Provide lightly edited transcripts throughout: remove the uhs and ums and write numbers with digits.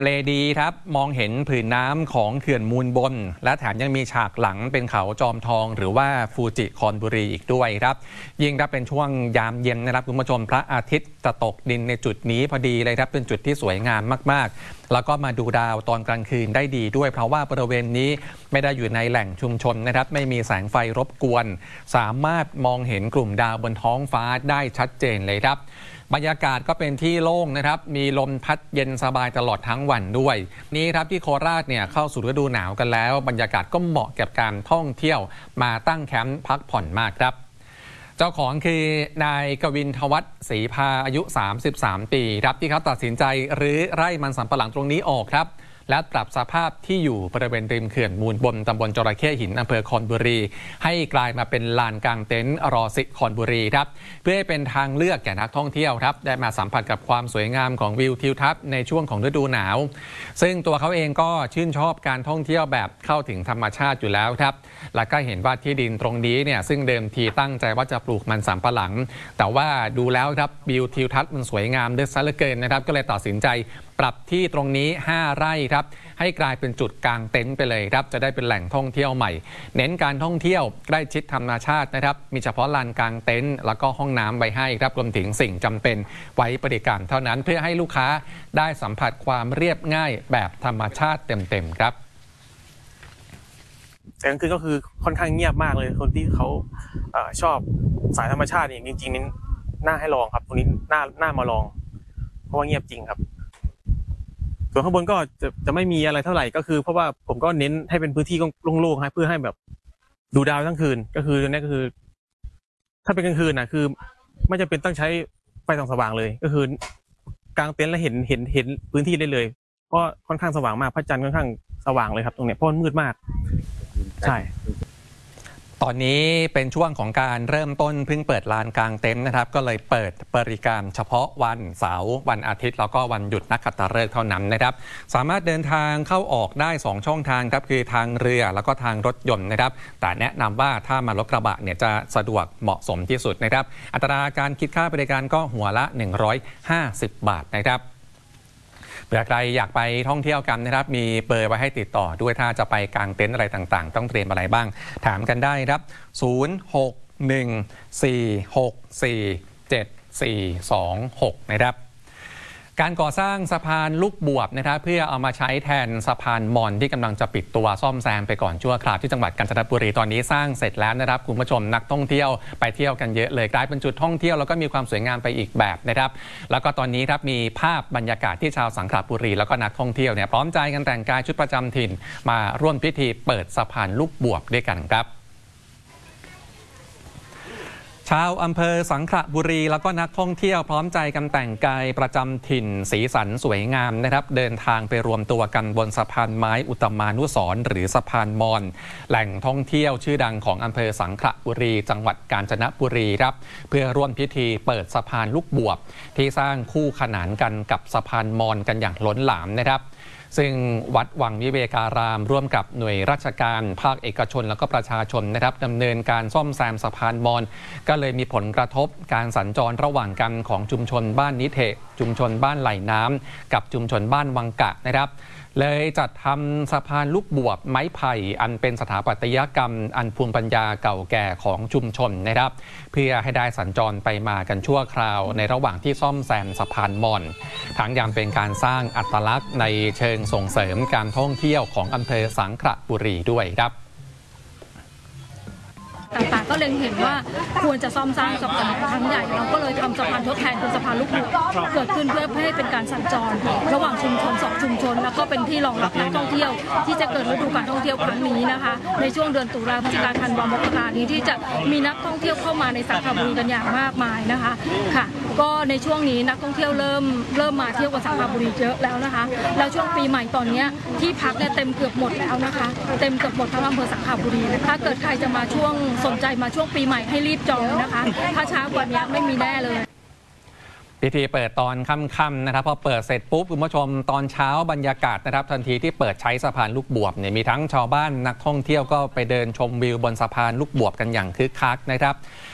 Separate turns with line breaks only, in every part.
เลดีครับมองเห็นผืนน้ำของเขื่อนมูลบนและแถมยังมีฉากหลังเป็นเขาจอมทองหรือว่าฟูจิคอนบุรีอีกด้วยครับยิ่งถ้าเป็นช่วงยามเย็นนะครับคุณผู้ชมพระอาทิตย์จะตกดินในจุดนี้พอดีเลยครับเป็นจุดที่สวยงามมากๆแล้วก็มาดูดาวตอนกลางคืนได้ดีด้วยเพราะว่าบริเวณนี้ไม่ได้อยู่ในแหล่งชุมชนนะครับไม่มีแสงไฟรบกวนสามารถมองเห็นกลุ่มดาวบนท้องฟ้าได้ชัดเจนเลยครับบรรยากาศก็เป็นที่โล่งนะครับมีลมพัดเย็นสบายตลอดทั้งวันด้วยนี่ครับที่โคราชเนี่ยเข้าสู่ฤดูหนาวกันแล้วบรรยากาศก็เหมาะกับการท่องเที่ยวมาตั้งแคมป์พักผ่อนมากครับเจ้าของคือนายกวินทวัฒน์ศรีพาอายุ33ปีครับที่เขาตัดสินใจรื้อไร่มันสำปะหลังตรงนี้ออกครับและปรับสภาพที่อยู่บริเวณริมเขื่อนมูลบนตำบลจระเข้หินอำเภอคอนบุรีให้กลายมาเป็นลานกลางเต็นท์รอสิคอนบุรีครับเพื่อให้เป็นทางเลือกแก่นักท่องเที่ยวครับได้มาสัมผัสกับความสวยงามของวิวทิวทัศน์ในช่วงของฤดูหนาวซึ่งตัวเขาเองก็ชื่นชอบการท่องเที่ยวแบบเข้าถึงธรรมชาติอยู่แล้วครับและก็เห็นว่าที่ดินตรงนี้เนี่ยซึ่งเดิมทีตั้งใจว่าจะปลูกมันสำปะหลังแต่ว่าดูแล้วครับวิวทิวทัศน์มันสวยงามด้วยซะเหลือเกินนะครับก็เลยตัดสินใจปรับที่ตรงนี้5ไร่ครับให้กลายเป็นจุดกลางเต็นท์ไปเลยครับจะได้เป็นแหล่งท่องเที่ยวใหม่เน้นการท่องเที่ยวใกล้ชิดธรรมชาตินะครับมีเฉพาะลานกลางเต็นท์แล้วก็ห้องน้ำไว้ให้ครับรวมถึงสิ่งจำเป็นไว้บริการเท่านั้นเพื่อให้ลูกค้าได้สัมผัสความเรียบง่ายแบบธรรมชาติเต็มๆครับ
แต่กลางคืนก็คือค่อนข้างเงียบมากเลยคนที่เขาชอบสายธรรมชาติจริงๆนี่น่าให้ลองครับตรงนี้น่ามาลองเพราะว่าเงียบจริงครับส่วนข้างบนก็จะไม่มีอะไรเท่าไหร่ก็คือเพราะว่าผมก็เน้นให้เป็นพื้นที่โล่งๆให้เพื่อให้แบบดูดาวทั้งคืนก็คือนี่ก็คือถ้าเป็นกลางคืนนะคือไม่จำเป็นต้องใช้ไฟส่องสว่างเลยก็คือกลางเต็นท์แล้วเห็นพื้นที่ได้เลยเพราะค่อนข้างสว่างมากพระจันทร์ค่อนข้างสว่างเลยครับตรงเนี้ยเพราะมันมืดมากใช่
ตอนนี้เป็นช่วงของการเริ่มต้นเพิ่งเปิดลานกลางเต็นท์นะครับก็เลยเปิดบริการเฉพาะวันเสาร์วันอาทิตย์แล้วก็วันหยุดนักขัตฤกษ์เท่านั้นนะครับสามารถเดินทางเข้าออกได้2ช่องทางครับคือทางเรือแล้วก็ทางรถยนต์นะครับแต่แนะนำว่าถ้ามารถกระบะเนี่ยจะสะดวกเหมาะสมที่สุดนะครับอัตราการคิดค่าบริการก็หัวละ150 บาทนะครับเผื่อใครอยากไปท่องเที่ยวกันนะครับมีเบอร์ไว้ให้ติดต่อด้วยถ้าจะไปกางเต็นท์อะไรต่างๆต้องเตรียมอะไรบ้างถามกันได้ครับ0614647426นะครับการก่อสร้างสะพานลูกบวบนะครับเพื่อเอามาใช้แทนสะพานมอญที่กำลังจะปิดตัวซ่อมแซมไปก่อนชั่วคราวที่จังหวัดกาญจนบุรีตอนนี้สร้างเสร็จแล้วนะครับคุณผู้ชมนักท่องเที่ยวไปเที่ยวกันเยอะเลยกลายเป็นจุดท่องเที่ยวแล้วก็มีความสวยงามไปอีกแบบนะครับแล้วก็ตอนนี้ครับมีภาพบรรยากาศที่ชาวสังขละบุรีแล้วก็นักท่องเที่ยวเนี่ยพร้อมใจกันแต่งกายชุดประจำถิ่นมาร่วมพิธีเปิดสะพานลูกบวบด้วยกันครับชาวอำเภอสังขละบุรีแล้วก็นักท่องเที่ยวพร้อมใจกันแต่งกายประจำถิ่นสีสันสวยงามนะครับเดินทางไปรวมตัวกันบนสะพานไม้อุตมานุสรณ์หรือสะพานมอญแหล่งท่องเที่ยวชื่อดังของอำเภอสังขละบุรีจังหวัดกาญจนบุรีครับเพื่อร่วมพิธีเปิดสะพานลูกบวบที่สร้างคู่ขนานกันกับสะพานมอญกันอย่างล้นหลามนะครับซึ่งวัดวังวิเวการามร่วมกับหน่วยราชการภาคเอกชนแล้วก็ประชาชนนะครับดำเนินการซ่อมแซมสะพานมอญก็เลยมีผลกระทบการสัญจรระหว่างกันของชุมชนบ้านนิเทศชุมชนบ้านไหลน้ำกับชุมชนบ้านวังกะนะครับเลยจัดทำสะพานลูกบวบไม้ไผ่อันเป็นสถาปัตยกรรมอันภูมิปัญญาเก่าแก่ของชุมชนนะครับเพื่อให้ได้สัญจรไปมากันชั่วคราวในระหว่างที่ซ่อมแซมสะพานมอญทั้งยังเป็นการสร้างอัตลักษณ์ในเชิงส่งเสริมการท่องเที่ยวของอำเภอสังขละบุรีด้วยครับ
ต่างๆก็เล็งเห็นว่าควรจะซ่อมสร้างสะพานครั้งใหญ่เราก็เลยทำสะพานทดแทนเป็นสะพานลูกบวบเกิดขึ้นเพื่อให้เป็นการสัญจรระหว่างชุมชน2ชุมชนแล้วก็เป็นที่รองรับนักท่องเที่ยวที่จะเกิดฤดูการท่องเที่ยวครั้งนี้นะคะในช่วงเดือนตุลาพฤศจิกายนธันวามกรานี้ที่จะมีนักท่องเที่ยวเข้ามาในสังขละบุรีกันอย่างมากมายนะคะค่ะก็ในช่วงนี้นักท่องเที่ยวเริ่มมาเที่ยวกับสังขละบุรีเยอะแล้วนะคะแล้วช่วงปีใหม่ตอนนี้ที่พักเนี่ยเต็มเกือบหมดแล้วนะคะเต็มเกือบหมดทั้งอำเภอสังขละบุรีถ้าเกิดใครจะมาช่วงสนใจมาช่วงปีใหม่ให้รีบจองนะคะถ้าช้ากว่านี้ไม่มีแน่เลย
พิธีเปิดตอนค่ำๆนะครับพอเปิดเสร็จปุ๊บคุณผู้ชมตอนเช้าบรรยากาศนะครับทันทีที่เปิดใช้สะพานลูกบวบเนี่ยมีทั้งชาวบ้านนักท่องเที่ยวก็ไปเดินชมวิวบนสะพานลูกบวบกันอย่างคึกคักนะครับ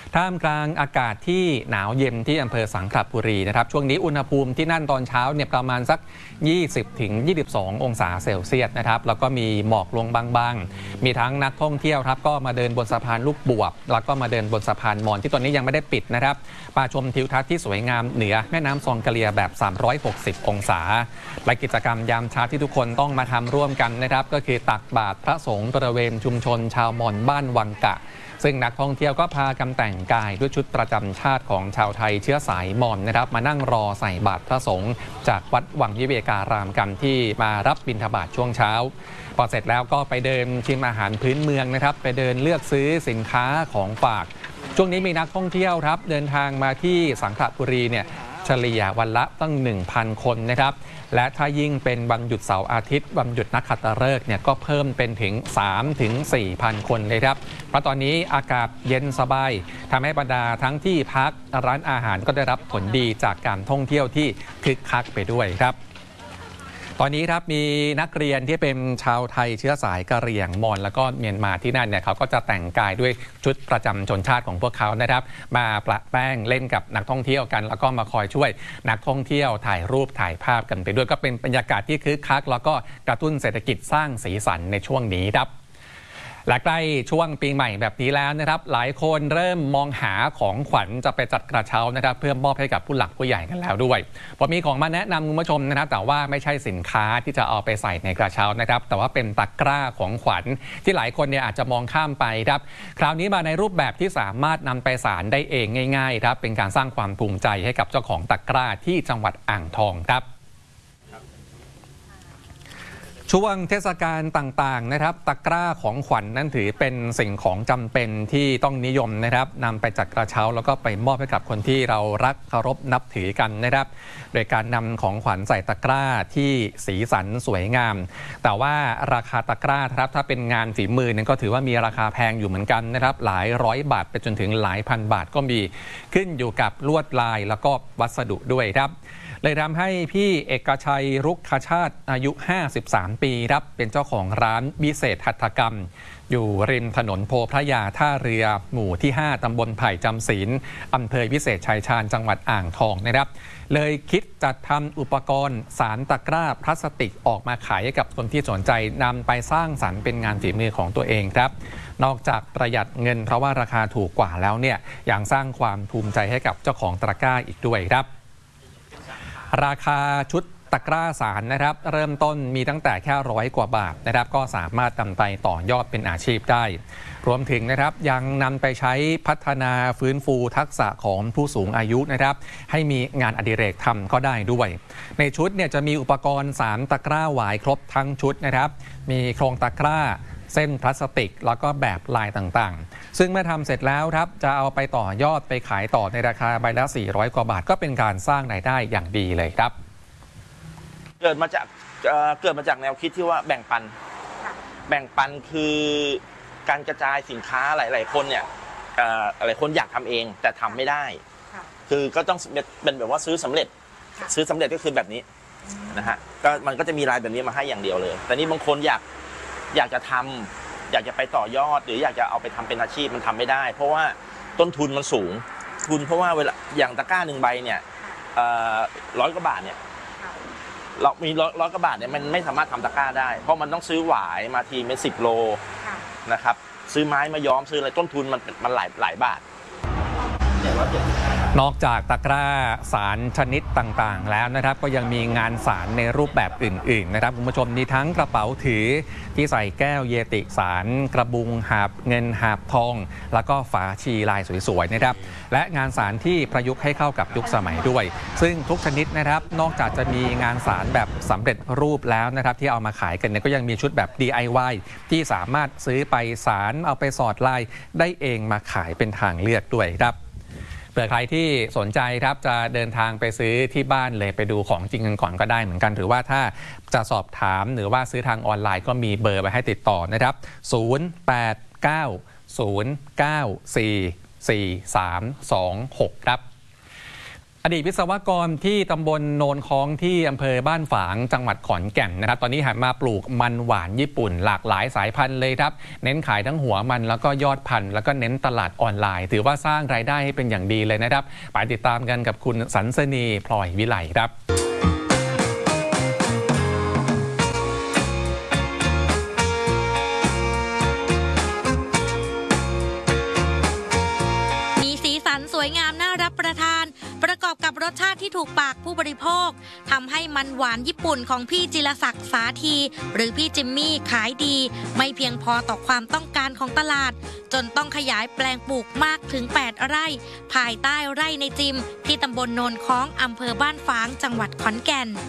ท่ามกลางอากาศที่หนาวเย็นที่อำเภอสังขละบุรีนะครับช่วงนี้อุณหภูมิที่นั่นตอนเช้าเนี่ยประมาณสัก 20-22 องศาเซลเซียสนะครับแล้วก็มีหมอกลงบางๆมีทั้งนักท่องเที่ยวครับก็มาเดินบนสะพานลูกบวบแล้วก็มาเดินบนสะพานมอญที่ตอนนี้ยังไม่ได้ปิดนะครับมาชมทิวทัศน์ที่สวยงามเหนือแม่น้ำซองกะเลียแบบ360 องศาและกิจกรรมยามเช้าที่ทุกคนต้องมาทำร่วมกันนะครับก็คือตักบาตรพระสงฆ์บริเวณชุมชนชาวมอญบ้านวังกะซึ่งนักท่องเที่ยวก็พากันแต่งกายด้วยชุดประจำชาติของชาวไทยเชื้อสายมอญนะครับมานั่งรอใส่บาตรพระสงฆ์จากวัดวังวิเวการามกันที่มารับบิณฑบาตช่วงเช้าพอเสร็จแล้วก็ไปเดินชิมอาหารพื้นเมืองนะครับไปเดินเลือกซื้อสินค้าของฝากช่วงนี้มีนักท่องเที่ยวครับเดินทางมาที่สังขละบุรีเนี่ยเฉลี่ยวันละตั้ง 1,000 คนนะครับและถ้ายิ่งเป็นวันหยุดเสาร์อาทิตย์วันหยุดนักขัตฤกษ์เนี่ยก็เพิ่มเป็นถึง 3-4,000 คนเลยครับเพราะตอนนี้อากาศเย็นสบายทำให้บรรดาทั้งที่พักร้านอาหารก็ได้รับผลดีจากการท่องเที่ยวที่คึกคักไปด้วยครับตอนนี้ครับมีนักเรียนที่เป็นชาวไทยเชื้อสายกะเหรี่ยงมอญแล้วก็เมียนมาที่นั่นเนี่ยเขาก็จะแต่งกายด้วยชุดประจำชนชาติของพวกเขานะครับมาประแป้งเล่นกับนักท่องเที่ยวกันแล้วก็มาคอยช่วยนักท่องเที่ยวถ่ายรูปถ่ายภาพกันไปด้วยก็เป็นบรรยากาศที่คึกคักแล้วก็กระตุ้นเศรษฐกิจสร้างสีสันในช่วงนี้ครับและใกล้ช่วงปีใหม่แบบนี้แล้วนะครับหลายคนเริ่มมองหาของขวัญจะไปจัดกระเช้านะครับเพื่อมอบให้กับผู้หลักผู้ใหญ่กันแล้วด้วยพอมีของมาแนะนำคุณผู้ชมนะครับแต่ว่าไม่ใช่สินค้าที่จะเอาไปใส่ในกระเช้านะครับแต่ว่าเป็นตะกร้าของขวัญที่หลายคนเนี่ยอาจจะมองข้ามไปครับคราวนี้มาในรูปแบบที่สามารถนำไปสานได้เองง่ายๆครับเป็นการสร้างความภูมิใจให้กับเจ้าของตะกร้าที่จังหวัดอ่างทองครับช่วงเทศกาลต่างๆนะครับตะกร้าของขวัญ นั้นถือเป็นสิ่งของจำเป็นที่ต้องนิยมนะครับนำไปจัดกระเช้าแล้วก็ไปมอบให้กับคนที่เรารักเคารพนับถือกันนะครับโดยการนำของขวัญใส่ตะกร้าที่สีสันสวยงามแต่ว่าราคาตะกร้าครับถ้าเป็นงานฝีมือนั้นก็ถือว่ามีราคาแพงอยู่เหมือนกันนะครับหลายร้อยบาทไปจนถึงหลายพันบาทก็มีขึ้นอยู่กับลวดลายแล้วก็วัสดุด้วยครับเลยทำให้พี่เอกชัยรุกขชาติอายุ53 ปีครับเป็นเจ้าของร้านวิเศษหัตถกรรมอยู่ริมถนนโพพระยาท่าเรือหมู่ที่ 5 ตำบลไผ่จำศีลอำเภอวิเศษชัยชาญจังหวัดอ่างทองนะครับเลยคิดจัดทำอุปกรณ์สารตะกร้าพลาสติกออกมาขายให้กับคนที่สนใจนำไปสร้างสรรค์เป็นงานฝีมือของตัวเองครับนอกจากประหยัดเงินเพราะว่าราคาถูกกว่าแล้วเนี่ยยังสร้างความภูมิใจให้กับเจ้าของตะกร้าอีกด้วยครับราคาชุดตะกร้าสารนะครับเริ่มต้นมีตั้งแต่แค่100 กว่าบาทนะครับก็สามารถนำไปต่อยอดเป็นอาชีพได้รวมถึงนะครับยังนำไปใช้พัฒนาฟื้นฟูทักษะของผู้สูงอายุนะครับให้มีงานอดิเรกทำก็ได้ด้วยในชุดเนี่ยจะมีอุปกรณ์3ตะกร้าหวายครบทั้งชุดนะครับมีโครงตะกร้าเส้นพลาสติกแล้วก็แบบลายต่างๆซึ่งเมื่อทำเสร็จแล้วครับจะเอาไปต่อยอดไปขายต่อในราคาใบละ400 กว่าบาทก็เป็นการสร้างรายได้อย่างดีเลยครับ
เกิดมาจากแนวคิดที่ว่าแบ่งปันคือการกระจายสินค้าหลายๆคนเนี่ยหลายคนอยากทำเองแต่ทำไม่ได้คือก็ต้องเป็นแบบว่าซื้อสำเร็จก็คือแบบนี้นะฮะก็มันก็จะมีรายแบบนี้มาให้อย่างเดียวเลยแต่นี่บางคนอยากจะทำอยากจะไปต่อยอดหรืออยากจะเอาไปทำเป็นอาชีพมันทำไม่ได้เพราะว่าต้นทุนมันสูงเพราะว่าเวลาอย่างตะกร้า1 ใบเนี่ย100 กว่าบาทเนี่ยเรามี100 กว่าบาทเนี่ยมันไม่สามารถทำตะกร้าได้เพราะมันต้องซื้อหวายมาทีเป็น10 โลนะครับซื้อไม้มาย้อมซื้ออะไรต้นทุนมันหลายบาท
นอกจากตะกร้าสารชนิดต่างๆแล้วนะครับก็ยังมีงานสารในรูปแบบอื่นๆนะครับคุณผู้ชมมีทั้งกระเป๋าถือที่ใส่แก้วเยติสารกระบุงหาบเงินหาบทองแล้วก็ฝาชีลายสวยๆนะครับและงานสารที่ประยุกต์ให้เข้ากับยุคสมัยด้วยซึ่งทุกชนิดนะครับนอกจากจะมีงานสารแบบสำเร็จรูปแล้วนะครับที่เอามาขายกันเนี่ยก็ยังมีชุดแบบ DIY ที่สามารถซื้อไปสารเอาไปสอดลายได้เองมาขายเป็นทางเลือกด้วยครับเผื่อใครที่สนใจครับจะเดินทางไปซื้อที่บ้านเลยไปดูของจริงกันก่อนก็ได้เหมือนกันหรือว่าถ้าจะสอบถามหรือว่าซื้อทางออนไลน์ก็มีเบอร์ไปให้ติดต่อนะครับ0890944326ครับอดีตวิศวกรที่ตำบลโนนค้องที่อำเภอบ้านฝางจังหวัดขอนแก่นนะครับตอนนี้หันมาปลูกมันหวานญี่ปุ่นหลากหลายสายพันธุ์เลยครับเน้นขายทั้งหัวมันแล้วก็ยอดพันธุ์แล้วก็เน้นตลาดออนไลน์ถือว่าสร้างรายได้ให้เป็นอย่างดีเลยนะครับไปติดตามกันกับคุณสันสนีพลอยวิไลครับ
สวยงามน่ารับประทานประกอบกับรสชาติที่ถูกปากผู้บริโภคทำให้มันหวานญี่ปุ่นของพี่จิรศักดิ์สาธีหรือพี่จิมมี่ขายดีไม่เพียงพอต่อความต้องการของตลาดจนต้องขยายแปลงปลูกมากถึง8ไร่ภายใต้ไร่ในจิมที่ตำบลโนนค้องอำเภอบ้านฝางจังหวัดขอนแก่น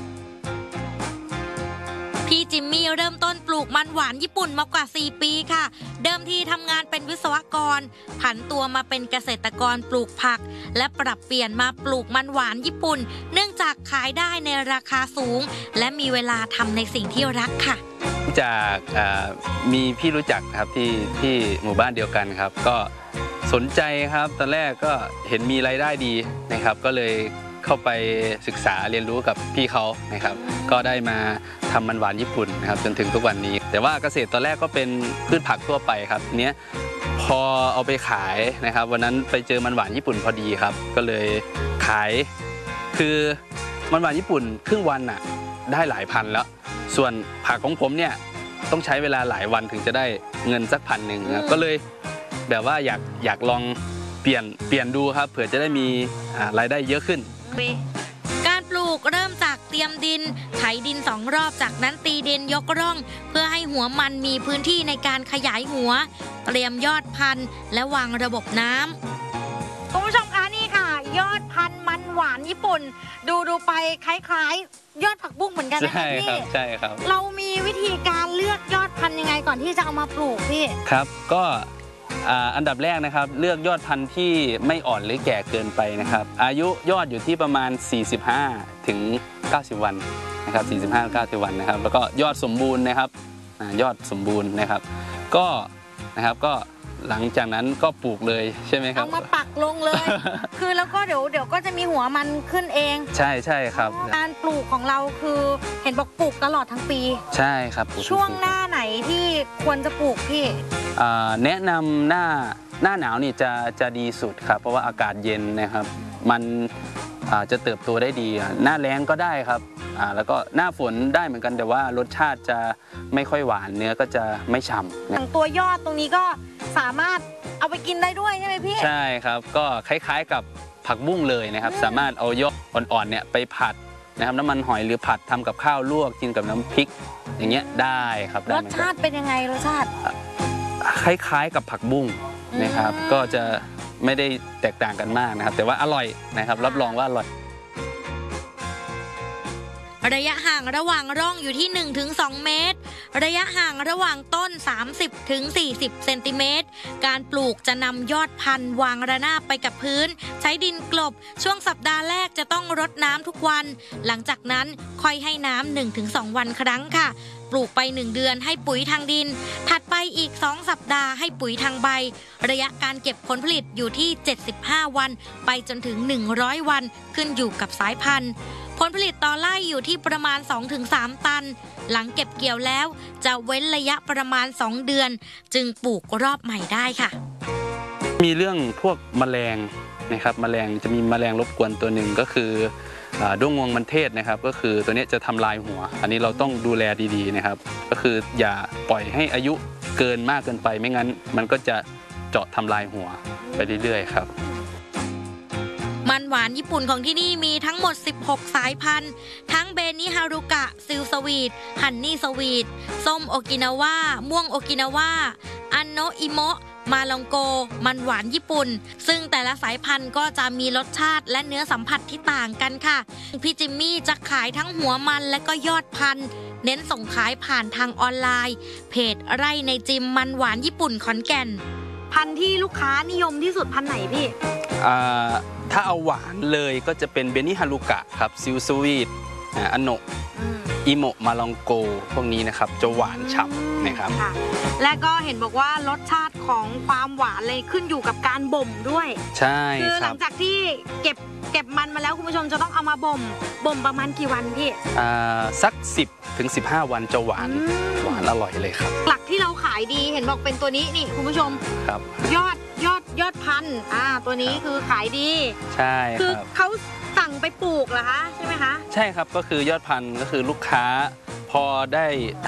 พี่จิมมี่เริ่มต้นปลูกมันหวานญี่ปุ่นมากว่า4ปีค่ะเดิมทีทำงานเป็นวิศวกรผันตัวมาเป็นเกษตรกรปลูกผักและปรับเปลี่ยนมาปลูกมันหวานญี่ปุ่นเนื่องจากขายได้ในราคาสูงและมีเวลาทำในสิ่งที่รักค่ะ
จากมีพี่รู้จักครับที่หมู่บ้านเดียวกันครับก็สนใจครับตอนแรกก็เห็นมีรายได้ดีนะครับก็เลยเข้าไปศึกษาเรียนรู้กับพี่เขานะครับก็ได้มาทำมันหวานญี่ปุ่นนะครับจนถึงทุกวันนี้แต่ว่าเกษตรตอนแรกก็เป็นพืชผักทั่วไปครับเนี้ยพอเอาไปขายนะครับวันนั้นไปเจอมันหวานญี่ปุ่นพอดีครับก็เลยขายคือมันหวานญี่ปุ่นครึ่งวันน่ะได้หลายพันแล้วส่วนผักของผมเนี่ยต้องใช้เวลาหลายวันถึงจะได้เงินสัก1,000ครับก็เลยแบบว่าอยากลองเปลี่ยนดูครับเผื่อจะได้มีรายได้เยอะขึ้น
การปลูกเริ่มจากเตรียมดินไถดิน2รอบจากนั้นตีดินยกร่องเพื่อให้หัวมันมีพื้นที่ในการขยายหัวเตรียมยอดพันธุ์และวางระบบน้ำคุณผู้ชมคะนี่ค่ะยอดพันธุ์มันหวานญี่ปุ่นดูไปคล้ายๆยอดผักบุ้งเหมือนกันนะพี่
ใช่ครับ
เรามีวิธีการเลือกยอดพันธุ์ยังไงก่อนที่จะเอามาปลูกพี่
ครับก็อันดับแรกนะครับเลือกยอดพันธุ์ที่ไม่อ่อนหรือแก่เกินไปนะครับอายุยอดอยู่ที่ประมาณ45ถึง90วันนะครับ45-90วันนะครับแล้วก็ยอดสมบูรณ์นะครับยอดสมบูรณ์นะครับก็หลังจากนั้นก็ปลูกเลยใช่ไหมครับ
เอามาปักลงเลย คือแล้วก็เดี๋ยวก็จะมีหัวมันขึ้นเอง
ใช่ครับ
การปลูกของเราคือเห็นบอกปลูกตลอดทั้งปี
ใช่ครับ
ช่วงหน้าไหนที่ควรจะปลูกพี่
แนะนำหน้าหนาวนี่จะดีสุดครับเพราะว่าอากาศเย็นนะครับมันจะเติบโตได้ดีหน้าแล้งก็ได้ครับแล้วก็หน้าฝนได้เหมือนกันแต่ว่ารสชาติจะไม่ค่อยหวานเนื้อก็จะไม่ฉ่ำ
อย่างตัวยอดตรงนี้ก็สามารถเอาไปกินได้ด้วยใช่ไหมพี่
ใช่ครับก็คล้ายๆกับผักบุ้งเลยนะครับสามารถเอายอดอ่อนๆเนี่ยไปผัดนะครับน้ำมันหอยหรือผัดทำกับข้าวลวกกินกับน้ำพริกอย่างเงี้ยได้ครับ
รสชาติเป็นยังไงรสชาติ
คล้ายๆกับผักบุ้งนะครับก็จะไม่ได้แตกต่างกันมากนะครับแต่ว่าอร่อยนะครับรับรองว่าอร่อย
ระยะห่างระหว่างร่องอยู่ที่ 1-2 เมตรระยะห่างระหว่างต้น 30-40 เซนติเมตรการปลูกจะนำยอดพันธุ์วางระนาบไปกับพื้นใช้ดินกลบช่วงสัปดาห์แรกจะต้องรดน้ำทุกวันหลังจากนั้นค่อยให้น้ำ 1-2 วันครั้งค่ะปลูกไป1เดือนให้ปุ๋ยทางดินถัดไปอีก2สัปดาห์ให้ปุ๋ยทางใบระยะการเก็บผลผลิตอยู่ที่75วันไปจนถึง100วันขึ้นอยู่กับสายพันธุ์ผลผลิตต่อไร่อยู่ที่ประมาณ 2-3 ตันหลังเก็บเกี่ยวแล้วจะเว้นระยะประมาณ2เดือนจึงปลูกรอบใหม่ได้ค่ะ
มีเรื่องพวกแมลงนะครับแมลงจะมีแมลงรบกวนตัวหนึ่งก็คือด้วงงวงมันเทศนะครับก็คือตัวนี้จะทำลายหัวอันนี้เราต้องดูแลดีๆนะครับก็คืออย่าปล่อยให้อายุเกินมากเกินไปไม่งั้นมันก็จะเจาะทำลายหัวไปเรื่อยๆครับ
มันหวานญี่ปุ่นของที่นี่มีทั้งหมด16สายพันธุ์ทั้งเบนิฮารุกะซิลสวีทฮันนี่สวีทส้มโอกินาวาม่วงโอกินาวาอันโนอิโมะมาลองโกมันหวานญี่ปุ่นซึ่งแต่ละสายพันธุ์ก็จะมีรสชาติและเนื้อสัมผัสที่ต่างกันค่ะพี่จิมมี่จะขายทั้งหัวมันและก็ยอดพันธุ์เน้นส่งขายผ่านทางออนไลน์เพจไร่ในจิมมันหวานญี่ปุ่นขอนแก่นพันธุ์ที่ลูกค้านิยมที่สุดพันธุ์ไหนพี่
ถ้าเอาหวานเลยก็จะเป็นเบนิฮารุกะครับซิลสวีทอันโนอิโมะมาลองโกพวกนี้นะครับจะหวานฉ่ำนะครับ
และก็เห็นบอกว่ารสชาติของความหวานเลยขึ้นอยู่กับการบ่มด้วย
ใช่
คือหลังจากที่เก็บเก็บมันมาแล้วคุณผู้ชมจะต้องเอามาบ่มประมาณกี่วันพี่
สัก 10 ถึง 15 วันจะหวานอร่อยเลยครับ
หลักที่เราขายดีเห็นบอกเป็นตัวนี้นี่คุณผู้ชม
ครับ
ยอดพันธุ์ตัวนี้คือขายดี
ใช่ค
คือ
รับ
เขาสั่งไปปลูกเหรอคะใช่ไหมคะ
ใช่ครับก็คือยอดพันธุ์ก็คือลูกค้าพอได้